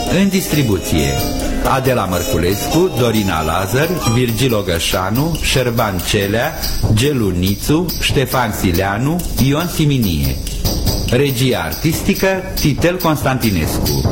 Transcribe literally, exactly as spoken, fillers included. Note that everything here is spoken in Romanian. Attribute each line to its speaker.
Speaker 1: În distribuție: Adela Mărculescu, Dorina Lazar, Virgil Ogășanu, Șerban Celea, Gelu Nițu, Ștefan Sileanu, Ion Siminie. Regia artistică: Titel Constantinescu.